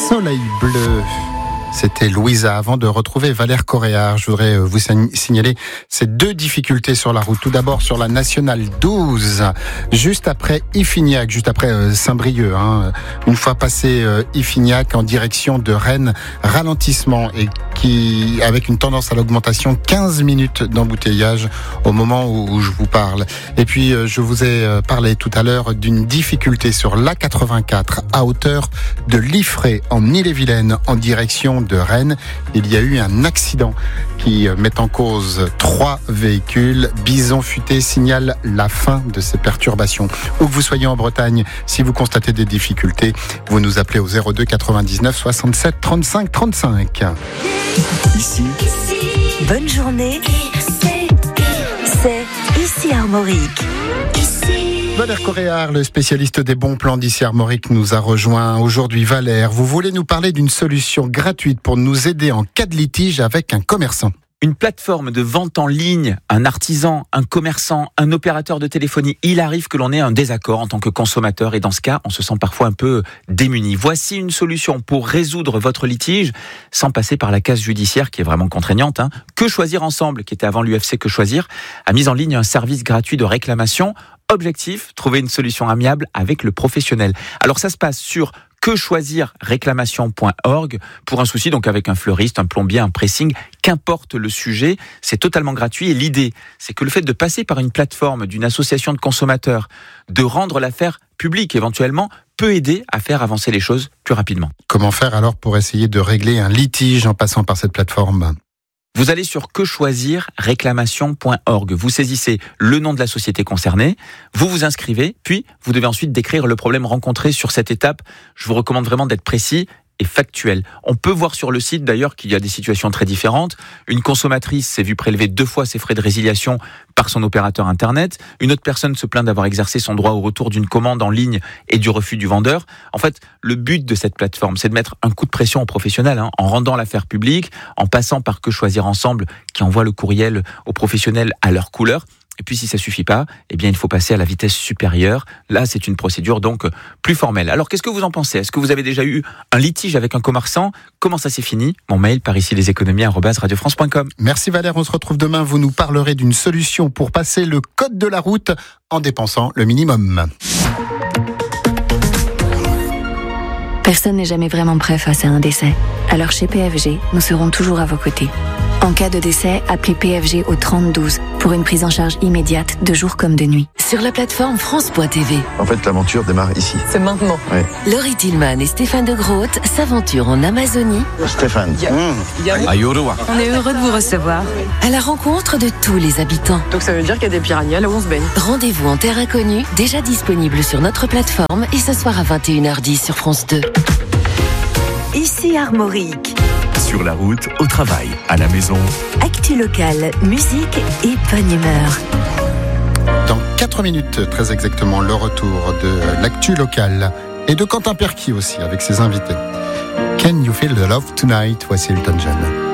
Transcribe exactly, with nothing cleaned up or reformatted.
Soleil bleu. C'était Louisa. Avant de retrouver Valère Coréard, je voudrais vous signaler ces deux difficultés sur la route. Tout d'abord sur la nationale douze, juste après Iffignac, juste après Saint-Brieuc. Hein. Une fois passé Iffignac en direction de Rennes, ralentissement et qui, avec une tendance à l'augmentation, quinze minutes d'embouteillage au moment où je vous parle. Et puis je vous ai parlé tout à l'heure d'une difficulté sur l'A quatre-vingt-quatre à hauteur de Liffré en Ille-et-Vilaine en direction de Rennes. Il y a eu un accident qui met en cause trois véhicules. Bison Futé signale la fin de ces perturbations. Où que vous soyez en Bretagne, si vous constatez des difficultés, vous nous appelez au zéro deux quatre-vingt-dix-neuf soixante-sept trente-cinq trente-cinq. Ici, bonne journée. C'est ici Armorique. Valère Coréard, le spécialiste des bons plans d'ici Armorique, nous a rejoint aujourd'hui. Valère, vous voulez nous parler d'une solution gratuite pour nous aider en cas de litige avec un commerçant. Une plateforme de vente en ligne, un artisan, un commerçant, un opérateur de téléphonie. Il arrive que l'on ait un désaccord en tant que consommateur et dans ce cas, on se sent parfois un peu démuni. Voici une solution pour résoudre votre litige sans passer par la case judiciaire qui est vraiment contraignante. Hein. Que choisir ensemble, qui était avant l'U F C Que choisir, a mis en ligne un service gratuit de réclamation. Objectif, trouver une solution amiable avec le professionnel. Alors ça se passe sur que choisir réclamation point org pour un souci, donc avec un fleuriste, un plombier, un pressing, qu'importe le sujet, c'est totalement gratuit. Et l'idée, c'est que le fait de passer par une plateforme d'une association de consommateurs, de rendre l'affaire publique éventuellement, peut aider à faire avancer les choses plus rapidement. Comment faire alors pour essayer de régler un litige en passant par cette plateforme ? Vous allez sur que choisir réclamation point org. Vous saisissez le nom de la société concernée, vous vous inscrivez, puis vous devez ensuite décrire le problème rencontré sur cette étape. Je vous recommande vraiment d'être précis et factuel. On peut voir sur le site d'ailleurs qu'il y a des situations très différentes. Une consommatrice s'est vue prélever deux fois ses frais de résiliation par son opérateur internet. Une autre personne se plaint d'avoir exercé son droit au retour d'une commande en ligne et du refus du vendeur. En fait, le but de cette plateforme, c'est de mettre un coup de pression aux professionnels, hein, en rendant l'affaire publique, en passant par Que choisir ensemble, qui envoie le courriel aux professionnels à leur couleur. Et puis si ça suffit pas, eh bien il faut passer à la vitesse supérieure. Là, c'est une procédure donc plus formelle. Alors qu'est-ce que vous en pensez ? Est-ce que vous avez déjà eu un litige avec un commerçant ? Comment ça s'est fini ? Mon mail par ici les économies arobase radio france point com. Merci Valère, on se retrouve demain. Vous nous parlerez d'une solution pour passer le code de la route en dépensant le minimum. Personne n'est jamais vraiment prêt face à un décès. Alors chez P F G, nous serons toujours à vos côtés. En cas de décès, appelez P F G au trente douze pour une prise en charge immédiate de jour comme de nuit. Sur la plateforme France point T V. En fait, l'aventure démarre ici. C'est maintenant. Ouais. Laurie Tillman et Stéphane de Groot s'aventurent en Amazonie. Stéphane. Mmh. On est heureux de vous recevoir. À la rencontre de tous les habitants. Donc ça veut dire qu'il y a des piranhas là où on se baigne. Rendez-vous en terre inconnue, déjà disponible sur notre plateforme et ce soir à vingt et une heures dix sur France deux. Ici Armorique. Sur la route, au travail, à la maison. Actu locale, musique et bonne humeur. Dans quatre minutes, très exactement, le retour de l'actu locale et de Quentin Perquis aussi avec ses invités. Can you feel the love tonight ? Voici Elton John.